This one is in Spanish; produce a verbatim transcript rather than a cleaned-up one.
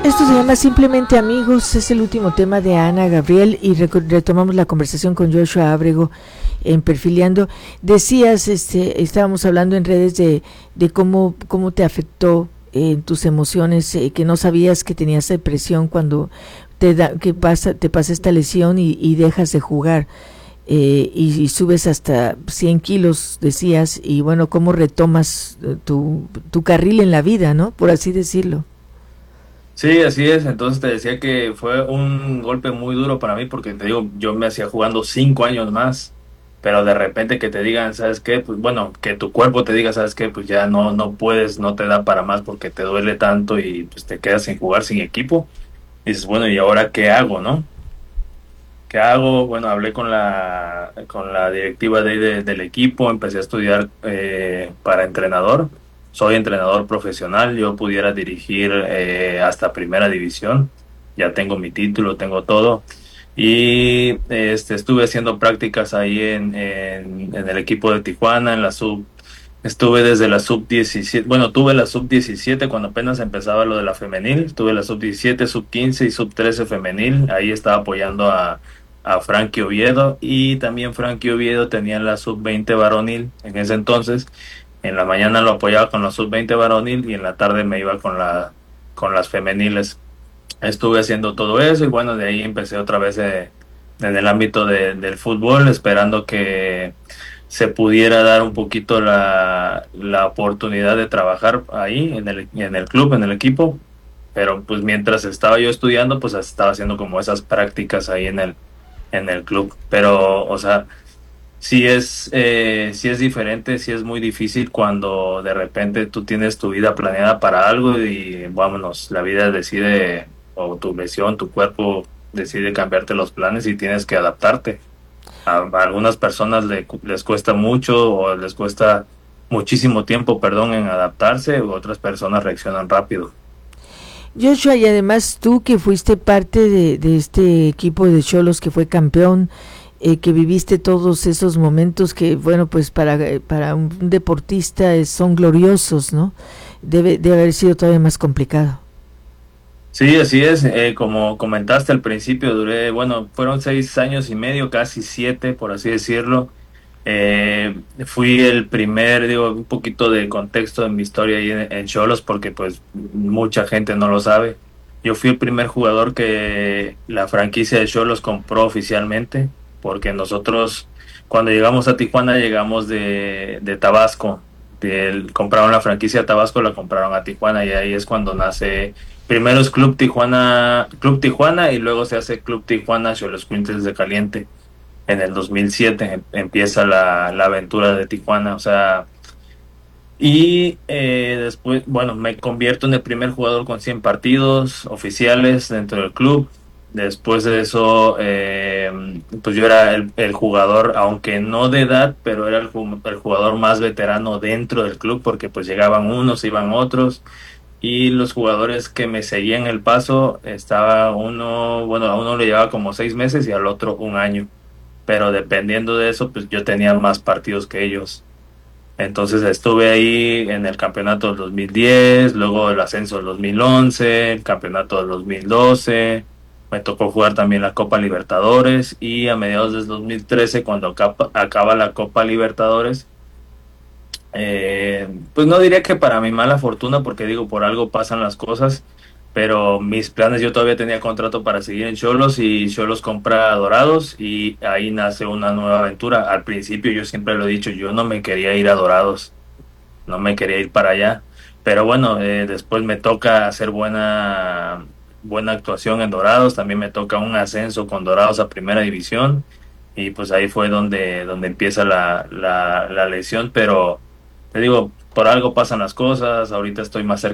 Esto se llama Simplemente Amigos, es el último tema de Ana Gabriel y rec- retomamos la conversación con Joshua Ábrego en Perfiliando. Decías, este, estábamos hablando en redes de, de cómo, cómo te afectó en eh, tus emociones, eh, que no sabías que tenías depresión cuando te da, que pasa, te pasa esta lesión y, y dejas de jugar. Eh, y, y subes hasta cien kilos, decías, y bueno, cómo retomas eh, tu, tu carril en la vida, ¿no? Por así decirlo. Sí, así es. Entonces te decía que fue un golpe muy duro para mí porque te digo, yo me hacía jugando cinco años más, pero de repente que te digan, ¿sabes qué? Pues bueno, que tu cuerpo te diga, ¿sabes qué? Pues ya no, no puedes, no te da para más porque te duele tanto y pues te quedas sin jugar, sin equipo. Y dices, bueno, ¿y ahora qué hago, no? ¿Qué hago? Bueno, hablé con la, con la directiva de, ahí de- del equipo, empecé a estudiar eh, para entrenador. Soy entrenador profesional, yo pudiera dirigir eh, hasta primera división. Ya tengo mi título, tengo todo. Y este, estuve haciendo prácticas ahí en, en, en el equipo de Tijuana, en la sub. Estuve desde la sub diecisiete, bueno, tuve la sub diecisiete cuando apenas empezaba lo de la femenil. Tuve la sub diecisiete, sub quince y sub trece femenil. Ahí estaba apoyando a a Frankie Oviedo, y también Frankie Oviedo tenía la sub veinte varonil en ese entonces. En la mañana lo apoyaba con la sub veinte varonil y en la tarde me iba con la con las femeniles. Estuve haciendo todo eso y bueno, de ahí empecé otra vez eh, en el ámbito de- del fútbol, esperando que se pudiera dar un poquito la, la oportunidad de trabajar ahí en el, en el club, en el equipo. Pero pues mientras estaba yo estudiando, pues estaba haciendo como esas prácticas ahí en el, en el club. Pero, o sea, sí es, eh, sí es diferente, sí es muy difícil cuando de repente tú tienes tu vida planeada para algo y vámonos, la vida decide, o tu lesión, tu cuerpo decide cambiarte los planes y tienes que adaptarte. A, a algunas personas le- les cuesta mucho o les cuesta muchísimo tiempo, perdón, en adaptarse, u otras personas reaccionan rápido. Joshua, y además tú que fuiste parte de, de este equipo de Cholos que fue campeón, eh, que viviste todos esos momentos que, bueno, pues para, eh, para un deportista eh, son gloriosos, ¿no? Debe, debe haber sido todavía más complicado. Sí, así es. Eh, como comentaste al principio, duré, bueno, fueron seis años y medio, casi siete, por así decirlo. Eh, fui el primer, digo, un poquito de contexto de mi historia ahí en, en Xolos, porque pues mucha gente no lo sabe. Yo fui el primer jugador que la franquicia de Xolos compró oficialmente, porque nosotros cuando llegamos a Tijuana llegamos de, de Tabasco. Del- compraron la franquicia de Tabasco, la compraron a Tijuana y ahí es cuando nace. Primero es Club Tijuana, Club Tijuana y luego se hace Club Tijuana Xolos Quintes de Caliente. En el dos mil siete em- empieza la, la aventura de Tijuana, o sea, y eh, después, bueno, me convierto en el primer jugador con cien partidos oficiales dentro del club. Después de eso, eh, pues yo era el, el jugador, aunque no de edad, pero era el, ju- el jugador más veterano dentro del club, porque pues llegaban unos, iban otros y los jugadores que me seguían el paso, estaba uno, bueno, a uno le llevaba como seis meses y al otro un año, pero dependiendo de eso, pues yo tenía más partidos que ellos. Entonces estuve ahí en el campeonato del dos mil diez, luego el ascenso del dos mil once, el campeonato del dos mil doce, me tocó jugar también la Copa Libertadores y a mediados del dos mil trece, cuando acaba, acaba la Copa Libertadores, eh, pues no diría que para mi mala fortuna, porque digo, por algo pasan las cosas, pero mis planes, yo todavía tenía contrato para seguir en Cholos y Cholos compra a Dorados y ahí nace una nueva aventura. Al principio yo siempre lo he dicho, yo no me quería ir a Dorados, no me quería ir para allá, pero bueno, eh, después me toca hacer buena, buena actuación en Dorados, también me toca un ascenso con Dorados a primera división y pues ahí fue donde, donde empieza la, la, la lesión, pero te digo, por algo pasan las cosas, ahorita estoy más cerca